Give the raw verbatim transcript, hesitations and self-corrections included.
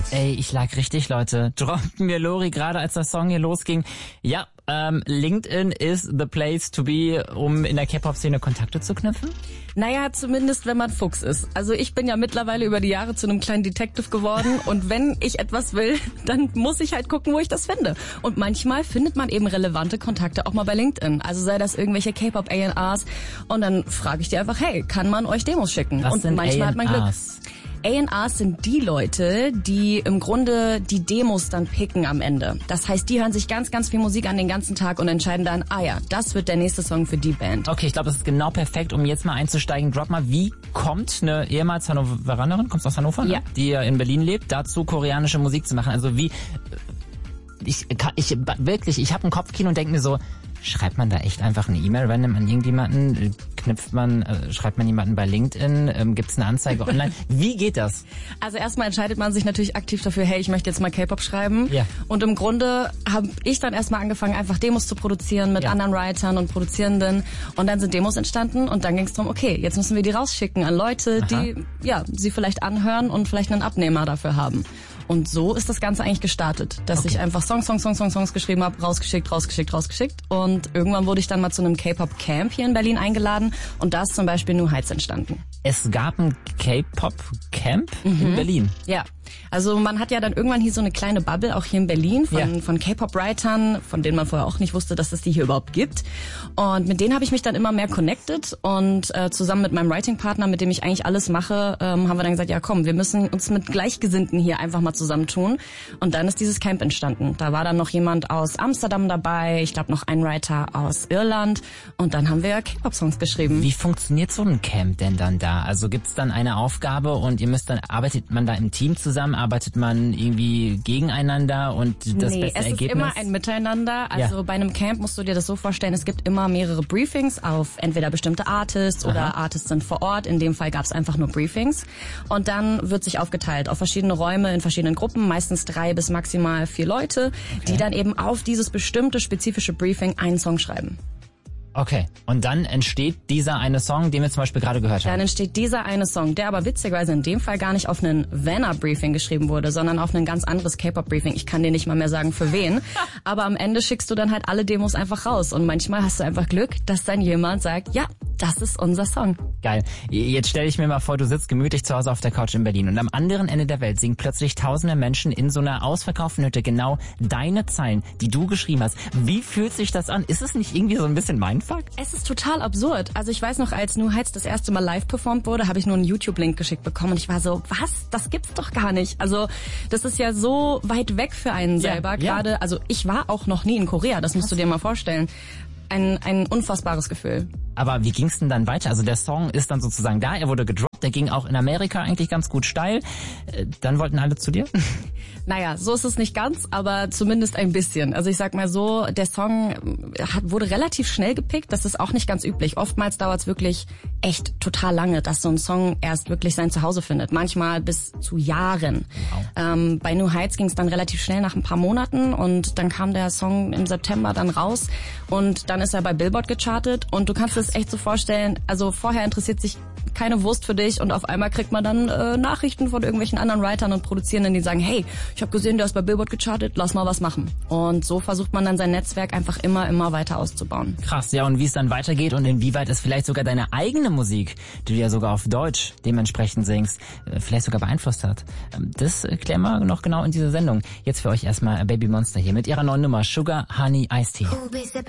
Ey, ich lag richtig, Leute. Droppten mir Lori gerade, als der Song hier losging. Ja, ähm, LinkedIn is the place to be, um in der K-Pop-Szene Kontakte zu knüpfen? Naja, zumindest wenn man Fuchs ist. Also ich bin ja mittlerweile über die Jahre zu einem kleinen Detective geworden und wenn ich etwas will, dann muss ich halt gucken, wo ich das finde. Und manchmal findet man eben relevante Kontakte auch mal bei LinkedIn. Also sei das irgendwelche K-Pop-A and Rs und dann frage ich die einfach, hey, kann man euch Demos schicken? Was und sind manchmal hat man Glück. A and Rs? A and Rs sind die Leute, die im Grunde die Demos dann picken am Ende. Das heißt, die hören sich ganz, ganz viel Musik an den ganzen Tag und entscheiden dann, ah ja, das wird der nächste Song für die Band. Okay, ich glaube, das ist genau perfekt, um jetzt mal einzusteigen. Drop mal, wie kommt eine ehemals Hannoveranerin, kommst du aus Hannover, ne? Ja. Die in Berlin lebt, dazu koreanische Musik zu machen? Also wie, ich, ich wirklich, ich habe ein Kopfkino und denke mir so, schreibt man da echt einfach eine E-Mail random an irgendjemanden? Knüpft man, äh, schreibt man jemanden bei LinkedIn? Ähm, Gibt es eine Anzeige online? Wie geht das? Also erstmal entscheidet man sich natürlich aktiv dafür, hey, ich möchte jetzt mal K-Pop schreiben. Ja. Und im Grunde habe ich dann erstmal angefangen, einfach Demos zu produzieren mit Ja. anderen Writern und Produzierenden. Und dann sind Demos entstanden und dann ging es darum, okay, jetzt müssen wir die rausschicken an Leute, Aha. die ja sie vielleicht anhören und vielleicht einen Abnehmer dafür haben. Und so ist das Ganze eigentlich gestartet, dass Okay. ich einfach Songs, Songs, Songs, Songs, Songs geschrieben habe, rausgeschickt, rausgeschickt, rausgeschickt. Und irgendwann wurde ich dann mal zu einem K-Pop-Camp hier in Berlin eingeladen und da ist zum Beispiel New Heights entstanden. Es gab ein K-Pop-Camp in Berlin. Ja, also man hat ja dann irgendwann hier so eine kleine Bubble, auch hier in Berlin, von, Ja. von K-Pop-Writern, von denen man vorher auch nicht wusste, dass es die hier überhaupt gibt. Und mit denen habe ich mich dann immer mehr connected und äh, zusammen mit meinem Writing-Partner, mit dem ich eigentlich alles mache, ähm, haben wir dann gesagt, ja komm, wir müssen uns mit Gleichgesinnten hier einfach mal zusammentun. Und dann ist dieses Camp entstanden. Da war dann noch jemand aus Amsterdam dabei, ich glaube noch ein Writer aus Irland und dann haben wir K-Pop-Songs geschrieben. Wie funktioniert so ein Camp denn dann da? Also gibt's dann eine Aufgabe und ihr müsst dann, arbeitet man da im Team zusammen, arbeitet man irgendwie gegeneinander und das nee, beste es Ergebnis? ist immer ein Miteinander. Also Ja. bei einem Camp musst du dir das so vorstellen, es gibt immer mehrere Briefings auf entweder bestimmte Artists Aha. oder Artists sind vor Ort. In dem Fall gab es einfach nur Briefings. Und dann wird sich aufgeteilt auf verschiedene Räume in verschiedenen Gruppen, meistens drei bis maximal vier Leute, die dann eben auf dieses bestimmte spezifische Briefing einen Song schreiben. Okay, und dann entsteht dieser eine Song, den wir zum Beispiel gerade gehört Dann haben. entsteht dieser eine Song, der aber witzigerweise in dem Fall gar nicht auf einen Vanna-Briefing geschrieben wurde, sondern auf ein ganz anderes K-Pop-Briefing. Ich kann dir nicht mal mehr sagen, für wen. Aber am Ende schickst du dann halt alle Demos einfach raus. Und manchmal hast du einfach Glück, dass dann jemand sagt, ja, das ist unser Song. Geil. Jetzt stelle ich mir mal vor, du sitzt gemütlich zu Hause auf der Couch in Berlin und am anderen Ende der Welt singen plötzlich tausende Menschen in so einer ausverkauften Hütte genau deine Zeilen, die du geschrieben hast. Wie fühlt sich das an? Ist es nicht irgendwie so ein bisschen Mindfuck? Es ist total absurd. Also ich weiß noch, als New Heights das erste Mal live performt wurde, habe ich nur einen YouTube-Link geschickt bekommen und ich war so, was? Das gibt's doch gar nicht. Also das ist ja so weit weg für einen Ja, selber. ja. Gerade, also ich war auch noch nie in Korea, das musst du dir mal vorstellen. Ein, ein unfassbares Gefühl. Aber wie ging's denn dann weiter? Also der Song ist dann sozusagen da, er wurde gedroppt, der ging auch in Amerika eigentlich ganz gut steil. Äh, Dann wollten alle zu dir? Naja, so ist es nicht ganz, aber zumindest ein bisschen. Also ich sag mal so, der Song hat, wurde relativ schnell gepickt. Das ist auch nicht ganz üblich. Oftmals dauert es wirklich echt total lange, dass so ein Song erst wirklich sein Zuhause findet. Manchmal bis zu Jahren. Wow. Ähm, bei New Heights ging es dann relativ schnell nach ein paar Monaten und dann kam der Song im September dann raus und dann ist er bei Billboard gechartet und du kannst es echt so vorstellen, also vorher interessiert sich keine Wurst für dich und auf einmal kriegt man dann äh, Nachrichten von irgendwelchen anderen Writern und Produzierenden, die sagen, hey, ich habe gesehen, der ist bei Billboard gechartet, lass mal was machen. Und so versucht man dann sein Netzwerk einfach immer, immer weiter auszubauen. Krass, ja, und wie es dann weitergeht und inwieweit es vielleicht sogar deine eigene Musik, die du ja sogar auf Deutsch dementsprechend singst, äh, vielleicht sogar beeinflusst hat. Ähm, Das äh, klären wir noch genau in dieser Sendung. Jetzt für euch erstmal Baby Monster hier mit ihrer neuen Nummer Sugar Honey Iced Tea.